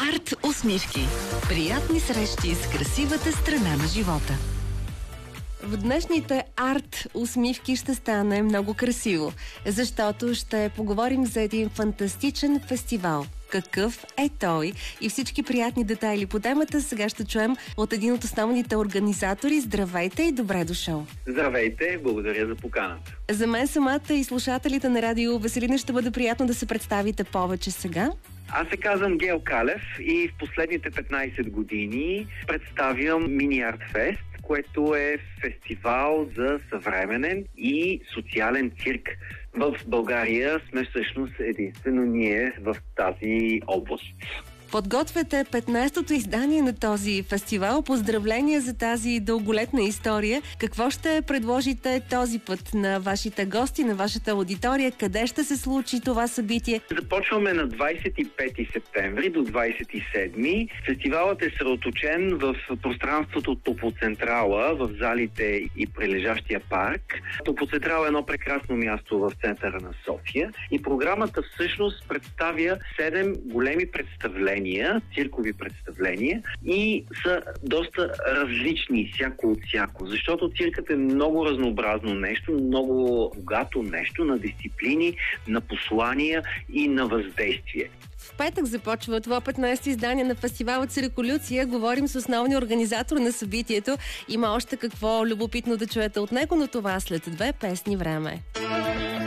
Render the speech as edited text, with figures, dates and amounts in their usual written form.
Арт усмивки. Приятни срещи с красивата страна на живота. В днешните арт усмивки ще стане много красиво, защото ще поговорим за един фантастичен фестивал. Какъв е той и всички приятни детайли по темата сега ще чуем от един от основните организатори. Здравейте и добре дошъл! Здравейте, благодаря за поканата. За мен самата и слушателите на Радио Веселина ще бъде приятно да се представите повече сега. Аз се казвам Гео Калев и в последните 15 години представям Мини Арт Фест, което е фестивал за съвременен и социален цирк. В България сме всъщност единствено ние в тази област. Подготвяте 15-то издание на този фестивал. Поздравления за тази дълголетна история. Какво ще предложите този път на вашите гости, на вашата аудитория? Къде ще се случи това събитие? Започваме на 25 септември до 27. Фестивалът е съсредоточен в пространството Топоцентрала, в залите и прилежащия парк. Топоцентрала е едно прекрасно място в центъра на София и програмата всъщност представя 7 големи представления, циркови представления и са доста различни всяко от всяко, защото циркът е много разнообразно нещо, много богато нещо на дисциплини, на послания и на въздействие. В петък започва това 15-то издание на фестивала Цирколюция. Говорим с основния организатор на събитието. Има още какво любопитно да чуете от него, но това след 2 песни време.